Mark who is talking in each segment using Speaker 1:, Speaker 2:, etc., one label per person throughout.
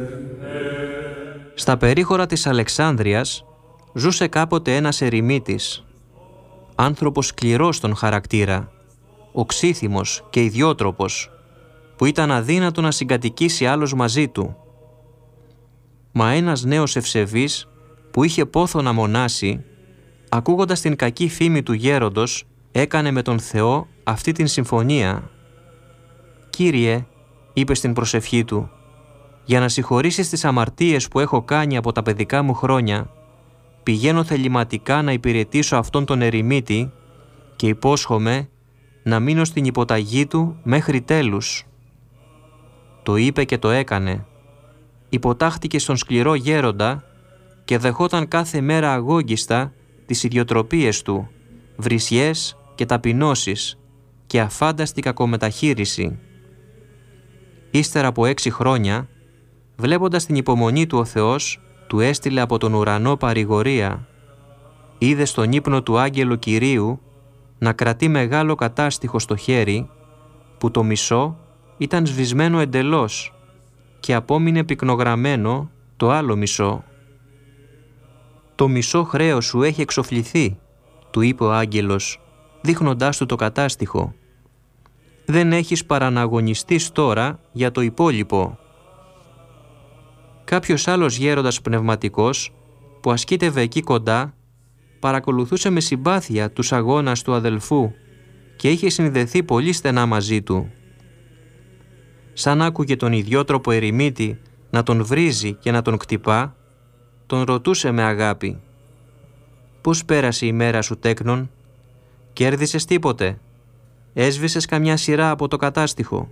Speaker 1: Στα περίχωρα της Αλεξάνδρειας ζούσε κάποτε ένας ερημίτης, άνθρωπος σκληρός στον χαρακτήρα, οξύθυμος και ιδιότροπος, που ήταν αδύνατο να συγκατοικήσει άλλος μαζί του. Μα ένας νέος ευσεβής που είχε πόθο να μονάσει, ακούγοντας την κακή φήμη του γέροντος, έκανε με τον Θεό αυτή την συμφωνία. «Κύριε», είπε στην προσευχή του, «για να συγχωρήσεις τις αμαρτίες που έχω κάνει από τα παιδικά μου χρόνια, πηγαίνω θεληματικά να υπηρετήσω αυτόν τον ερημίτη και υπόσχομαι να μείνω στην υποταγή του μέχρι τέλους». Το είπε και το έκανε. Υποτάχθηκε στον σκληρό γέροντα και δεχόταν κάθε μέρα αγόγγιστα τις ιδιοτροπίες του, βρισιές και ταπεινώσεις και αφάνταστη κακομεταχείριση. Ύστερα από 6 χρόνια, βλέποντας την υπομονή του ο Θεός, του έστειλε από τον ουρανό παρηγορία. Είδε στον ύπνο του άγγελου Κυρίου να κρατεί μεγάλο κατάστιχο στο χέρι, που το μισό ήταν σβησμένο εντελώς και απόμεινε πυκνογραμμένο το άλλο μισό. «Το μισό χρέος σου έχει εξοφληθεί», του είπε ο άγγελος, δείχνοντάς του το κατάστιχο. «Δεν έχεις παρά να αγωνιστείς τώρα για το υπόλοιπο». Κάποιος άλλος γέροντας πνευματικός που ασκήτευε εκεί κοντά παρακολουθούσε με συμπάθεια τους αγώνας του αδελφού και είχε συνδεθεί πολύ στενά μαζί του. Σαν άκουγε τον ιδιότροπο ερημίτη να τον βρίζει και να τον κτυπά, τον ρωτούσε με αγάπη: «Πώς πέρασε η μέρα σου, τέκνον? Κέρδισες τίποτε? Έσβησες καμιά σειρά από το κατάστιχο?»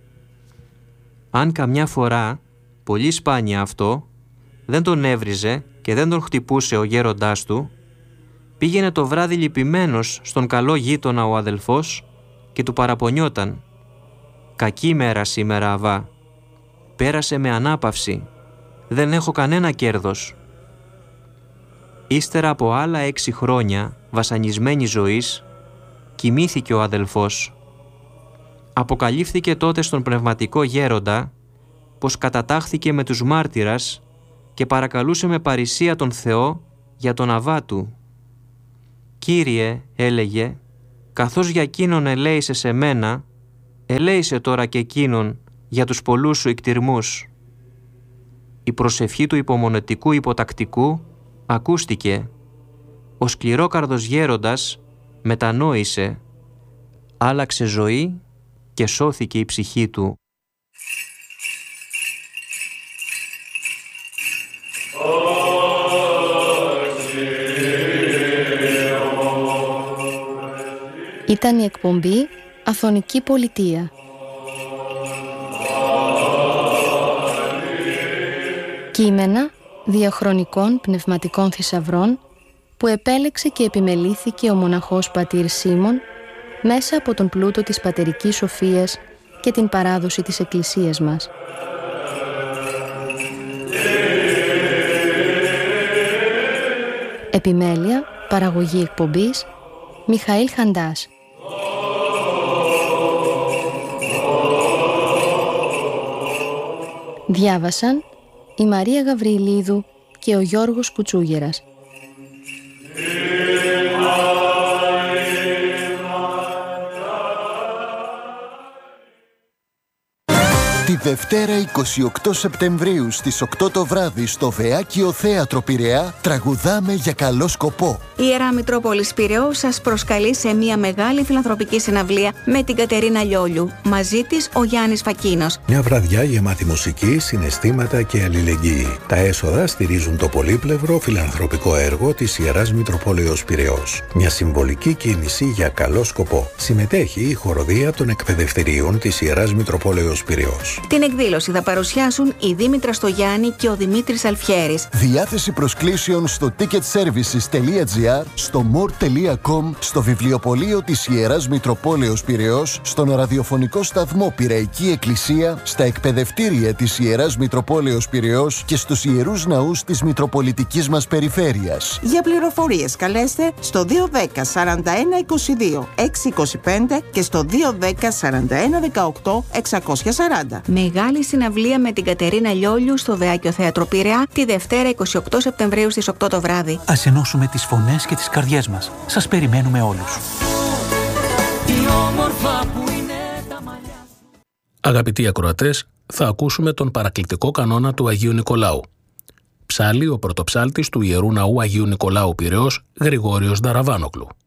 Speaker 1: Αν καμιά φορά, πολύ σπάνια αυτό, δεν τον έβριζε και δεν τον χτυπούσε ο γέροντάς του, πήγαινε το βράδυ λυπημένος στον καλό γείτονα ο αδελφός και του παραπονιόταν: «Κακή μέρα σήμερα, Αβά. Πέρασε με ανάπαυση. Δεν έχω κανένα κέρδος». Ύστερα από άλλα 6 χρόνια βασανισμένης ζωής, κοιμήθηκε ο αδελφός. Αποκαλύφθηκε τότε στον πνευματικό γέροντα πως κατατάχθηκε με τους μάρτυρας και παρακαλούσε με παρησία τον Θεό για τον Αβά του. «Κύριε», έλεγε, «καθώς για εκείνον ελέησες σε μένα, ελέησε τώρα και εκείνον για τους πολλούς σου εκτιρμούς». Η προσευχή του υπομονετικού υποτακτικού ακούστηκε. Ο σκληρόκαρδος γέροντας μετανόησε, άλλαξε ζωή και σώθηκε η ψυχή του.
Speaker 2: Ήταν η εκπομπή Αθωνική Πολιτεία. Κείμενα διαχρονικών πνευματικών θησαυρών που επέλεξε και επιμελήθηκε ο μοναχός πατήρ Σίμων μέσα από τον πλούτο της πατερικής σοφίας και την παράδοση της Εκκλησίας μας. Επιμέλεια, παραγωγή εκπομπής, Μιχαήλ Χαντάς. Διάβασαν η Μαρία Γαβριλίδου και ο Γιώργος Κουτσούγερας.
Speaker 3: Τη Δευτέρα 28 Σεπτεμβρίου στις 8 το βράδυ στο Βεάκιο Θέατρο Πειραιά τραγουδάμε για καλό σκοπό.
Speaker 4: Η Ιερά Μητρόπολης Πειραιώς σας προσκαλεί σε μια μεγάλη φιλανθρωπική συναυλία με την Κατερίνα Λιόλιου. Μαζί της ο Γιάννης Φακίνος.
Speaker 5: Μια βραδιά γεμάτη μουσική, συναισθήματα και αλληλεγγύη. Τα έσοδα στηρίζουν το πολύπλευρο φιλανθρωπικό έργο της Ιεράς Μητροπόλεως Πειραιώς. Μια συμβολική κίνηση για καλό σκοπό. Συμμετέχει η χοροδία των εκπαιδευτηρίων της Ιεράς Μητροπόλεως Πειραιώς.
Speaker 4: Την εκδήλωση θα παρουσιάσουν η Δήμητρα Στογιάννη και ο Δημήτρης Αλφιέρης.
Speaker 3: Διάθεση προσκλήσεων στο ticketservices.gr, στο more.com, στο βιβλιοπωλείο της Ιεράς Μητροπόλεως Πειραιώς, στον ραδιοφωνικό σταθμό Πειραϊκή Εκκλησία, στα εκπαιδευτήρια της Ιεράς Μητροπόλεως Πειραιώς και στους ιερούς ναούς της Μητροπολιτικής μας περιφέρειας.
Speaker 6: Για πληροφορίες καλέστε στο 210 41 22 625 και στο 210 41 18 640.
Speaker 4: Μεγάλη συναυλία με την Κατερίνα Λιόλιου στο Βεάκιο Θέατρο Πειραιά τη Δευτέρα 28 Σεπτεμβρίου στις 8 το βράδυ.
Speaker 7: Ας ενώσουμε τις φωνές και τις καρδιές μας. Σας περιμένουμε όλους.
Speaker 8: Αγαπητοί ακροατές, θα ακούσουμε τον παρακλητικό κανόνα του Αγίου Νικολάου. Ψάλλει ο πρωτοψάλτης του Ιερού Ναού Αγίου Νικολάου Πειραιώς, Γρηγόριος Νταραβάνογλου.